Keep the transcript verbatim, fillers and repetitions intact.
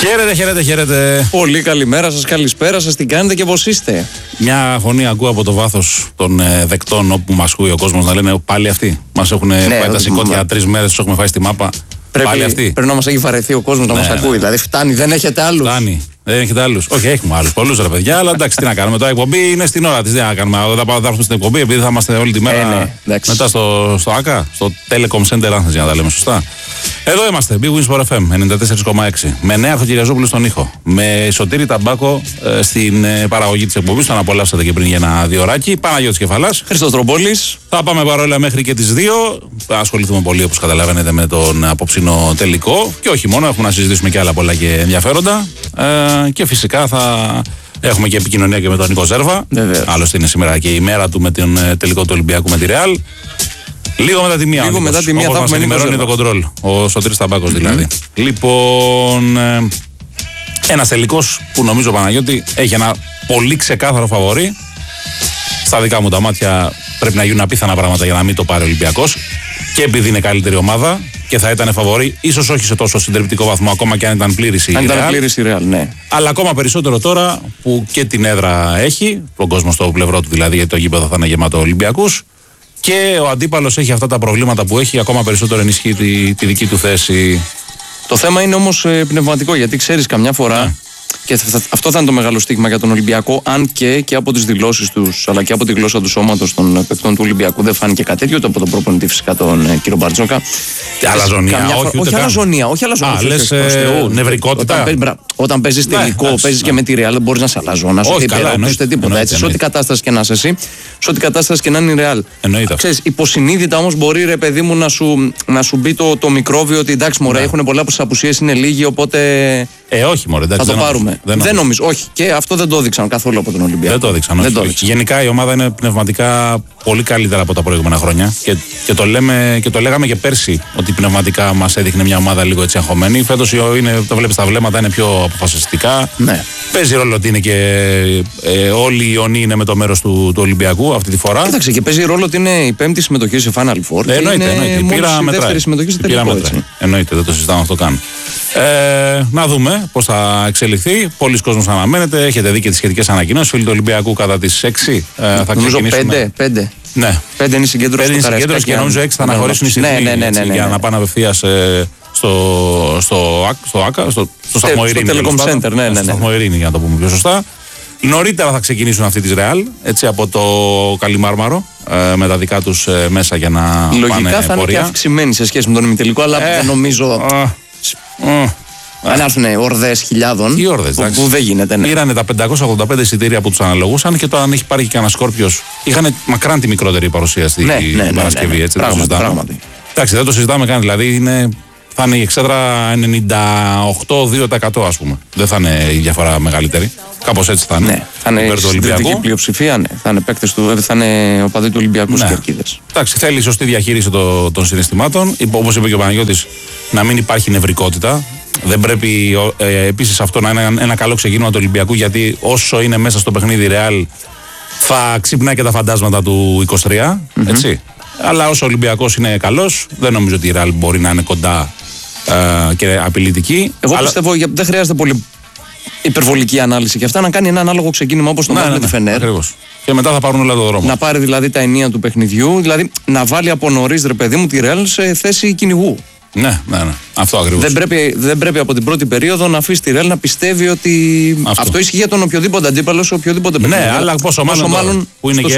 Χαίρετε, χαίρετε, χαίρετε. Πολύ καλημέρα σας, καλησπέρα σας, τι κάνετε και πώς είστε? Μια φωνή ακούω από το βάθος των ε, δεκτών όπου μας ακούει ο κόσμος να λένε πάλι αυτοί. Μας έχουν ναι, πάει τα σηκώτια τρεις μέρες, τους έχουμε φάει στη μάπα. Πρέπει, πάλι αυτοί. Πρέπει να μας έχει βαρεθεί ο κόσμος να ναι, μας ακούει. Ναι. Δηλαδή φτάνει, δεν έχετε άλλους. Φτάνει. Δεν έχετε άλλους. Όχι, έχουμε άλλους. Πολλούς ρε παιδιά, αλλά εντάξει, τι να κάνουμε. Τώρα η εκπομπή είναι στην ώρα της. Δεν θα κάνουμε. Θα πάμε στην εκπομπή επειδή θα είμαστε όλη τη μέρα ε, ναι, μετά στο, στο ΑΚΑ, στο Telecom Center, αν θες για να τα λέμε σωστά. Εδώ είμαστε, Big Wins for εφ εμ ενενήντα τέσσερα κόμμα έξι. Με Νέα Αρχοκυριαζόπουλου στον ήχο. Με Σωτήρη Ταμπάκο ε, στην ε, παραγωγή της εκπομπής. Τον απολαύσατε και πριν για ένα διωράκι. Παναγιώτης Κεφαλάς. Χρήστος Τρομπόλης. Θα πάμε παρόλα μέχρι και τις δύο. Θα ασχοληθούμε πολύ, όπως καταλαβαίνετε, με τον απόψινο τελικό. Και όχι μόνο, έχουμε να συζητήσουμε και άλλα πολλά και ενδιαφέροντα. Ε, και φυσικά θα έχουμε και επικοινωνία και με τον Νίκο Ζέρβα. Άλλωστε είναι σήμερα και η μέρα του με τον τελικό του Ολυμπιακού με τη Ρεάλ. Λίγο μετά τη μία. Λίγο μετά τη μία θα μας ενημερώνει το κοντρόλ. Ο Σωτήρης Ταμπάκος δηλαδή. Mm-hmm. Λοιπόν, ε, ένας τελικός που νομίζω, Παναγιώτη, έχει ένα πολύ ξεκάθαρο φαβορί. Στα δικά μου τα μάτια πρέπει να γίνουν απίθανα πράγματα για να μην το πάρει ο Ολυμπιακός. Και επειδή είναι καλύτερη ομάδα και θα ήταν φαβορί, ίσως όχι σε τόσο συντριπτικό βαθμό, ακόμα και αν ήταν πλήρης η Real. Αν ήταν πλήρης η Real, ναι. Αλλά ακόμα περισσότερο τώρα που και την έδρα έχει, τον κόσμο στο πλευρό του δηλαδή, γιατί το γήπεδο θα είναι γεμάτο Ολυμπιακούς. Και ο αντίπαλος έχει αυτά τα προβλήματα που έχει, ακόμα περισσότερο ενισχύει τη, τη δική του θέση. Το θέμα είναι όμως ε, πνευματικό, γιατί ξέρεις καμιά φορά, ναι. Και θα, αυτό θα είναι το μεγάλο στίγμα για τον Ολυμπιακό, αν και, και από τις δηλώσεις τους, αλλά και από τη γλώσσα του σώματος των παικτών του Ολυμπιακού δεν φάνηκε κάτι τέτοιο, ούτε από τον προπονητή φυσικά τον ε, κύριο Μπαρτζόκα. Αλαζονία, καμιά, όχι, όχι αλαζονία, όχι αλαζονία. Α, λες ε, νευρικότητα. Όταν, μπρα, όταν παίζεις τελικό, ναι, παίζεις ναι. και με τη Real, δεν μπορείς να σε αλαζόνας, ούτε υπερόπτεις, ούτε τίποτα. Έτσι, σε ό,τι κατάσταση και να είσαι εσύ, σε ό,τι κατάσταση και να είναι η Real. Ξέρεις, υποσυνείδητα όμως μπορεί, ρε παιδί μου, να σου, να σου μπει το, το μικρόβιο ότι εντάξει, μωρέ, έχουν πολλά απουσίες, είναι λίγοι, οπότε. Ε, όχι, μωρέ, εντάξει, θα το δεν πάρουμε. Νομίζω. Δεν, δεν νομίζω. Όχι. Και αυτό δεν το έδειξαν καθόλου από τον Ολυμπιακό. Δεν το έδειξαν. Δεν το έδειξαν. Γενικά η ομάδα είναι πνευματικά πολύ καλύτερα από τα προηγούμενα χρόνια. Και, και, το, λέμε, και το λέγαμε και πέρσι ότι πνευματικά μας έδειχνε μια ομάδα λίγο έτσι αγχωμένη. Φέτος το βλέπεις τα βλέμματα είναι πιο αποφασιστικά. Ναι. Παίζει ρόλο ότι είναι και ε, όλοι οι Ιωνοί είναι με το μέρος του, του Ολυμπιακού αυτή τη φορά. Κοίταξε, και παίζει ρόλο ότι είναι η πέμπτη συμμετοχή σε Final Four. Ε, εννοείται, εννοείται. Πήρα η δεύτερη συμμετοχή σε τελικό. Εννοείται, δεν το συζητάμε αυτό καν. Ε, να δούμε πώς θα εξελιχθεί. Πολλοί κόσμος αναμένεται. Έχετε δει και τις σχετικές ανακοινώσεις. Φίλοι του Ολυμπιακού κατά τις έξι ε, θα νομίζω ξεκινήσουν. πέντε, πέντε. Ναι. Πέντε είναι η συγκέντρωση. Πέντε είναι η συγκέντρωση και νομίζω έξι θα αναχωρήσουν οι συζητήσεις ναι, ναι, ναι, ναι, ναι, για να πάνε απευθείας ε, στο, στο, στο ΑΚΑ, στο, στο σταθμό Ειρήνη. Στο Telecom Center, ναι, ναι, ναι. Στο σταθμό Ειρήνη, για να το πούμε πιο σωστά. Νωρίτερα θα ξεκινήσουν αυτή της Real, έτσι από το Καλιμάρμαρο, ε, με τα δικά τους ε, μέσα για να λογικά πάνε θα είναι πορεία. και αυξημένη σε σχέση με τον ημιτελικό, αλλά ε, δεν νομίζω. Ε, ε, αν έρθουν ορδές χιλιάδων. Οι ορδές, που, που δεν γίνεται. Ναι. Πήρανε τα πεντακόσια ογδόντα πέντε εισιτήρια που τους αναλογούσαν και τώρα αν έχει πάρει και κανένα Σκόρπιος. Είχαν μακράν τη μικρότερη παρουσία στη ναι, ναι, ναι, Παρασκευή. Ναι, ναι, έτσι, πράγματι, δεν το πράγματι. Εντάξει, δεν το συζητάμε καν. Δηλαδή είναι, θα είναι η εξέδρα ενενήντα οκτώ δύο τοις εκατό ας πούμε. Δεν θα είναι η διαφορά μεγαλύτερη. Κάπως έτσι θα είναι. Ναι, θα είναι η συντριπτική πλειοψηφία, ναι. Θα είναι παίκτες του, θα είναι οπαδοί του Ολυμπιακού ναι. στις κερκίδες. Εντάξει, θέλει σωστή διαχείριση το, των συναισθημάτων. Όπως είπε και ο Παναγιώτης, να μην υπάρχει νευρικότητα. Δεν πρέπει ε, επίσης αυτό να είναι ένα, ένα καλό ξεκίνημα του Ολυμπιακού, γιατί όσο είναι μέσα στο παιχνίδι Real θα ξυπνάει και τα φαντάσματα του είκοσι τρία. Mm-hmm. Έτσι. Αλλά όσο ο Ολυμπιακός είναι καλός, δεν νομίζω ότι η Real μπορεί να είναι κοντά ε, και απειλητική. Εγώ αλλά... πιστεύω ότι δεν χρειάζεται πολύ υπερβολική ανάλυση και αυτά, να κάνει ένα ανάλογο ξεκίνημα όπως το ναι, με τη Φενέρ. Ακριβώς. Και μετά θα πάρουν όλα το δρόμο. Να πάρει δηλαδή τα ενία του παιχνιδιού, δηλαδή να βάλει από νωρίς, ρε παιδί μου, τη Real σε θέση κυνηγού. Ναι, ναι, ναι. Αυτό ακριβώς. Δεν πρέπει, δεν πρέπει από την πρώτη περίοδο να αφήσει τη Real να πιστεύει ότι αυτό, αυτό ισχύει για τον οποιοδήποτε αντίπαλο σε οποιοδήποτε παιχνίδι. Ναι, αλλά πόσο μάλλον, πόσο μάλλον που είναι και